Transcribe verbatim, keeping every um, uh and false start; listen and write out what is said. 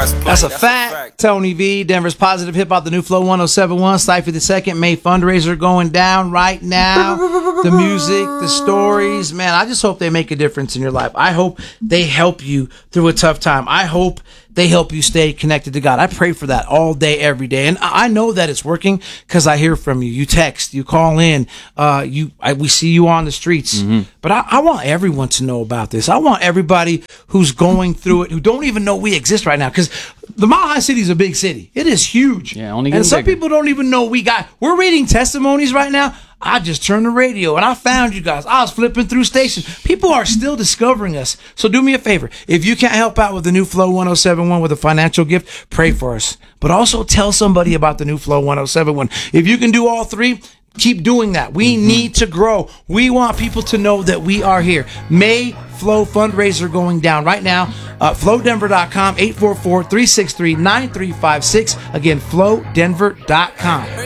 press play. That's a fact. Tony V, Denver's Positive Hip Hop, the new Flow one oh seven point one, Cypher the Second, May fundraiser going down right now. The music, the stories, man, I just hope they make a difference in your life. I hope they help you through a tough time. I hope they help you stay connected to God. I pray for that all day, every day. And I know that it's working because I hear from you. You text, you call in, uh, you, I, we see you on the streets. Mm-hmm. But I, I want everyone to know about this. I want everybody who's going through it, who don't even know we exist right now. Because the Mile High City is a big city. It is huge. Yeah, only and some bigger. people don't even know we got, we're reading testimonies right now. I just turned the radio and I found you guys. I was flipping through stations. People are still discovering us. So do me a favor. If you can't help out with the new Flow one oh seven point one with a financial gift, pray for us. But also tell somebody about the new Flow one oh seven point one. If you can do all three, keep doing that. We mm-hmm. need to grow. We want people to know that we are here. May Flow fundraiser going down right now. Uh, flow denver dot com, eight four four, three six three, nine three five six. Again, flow denver dot com.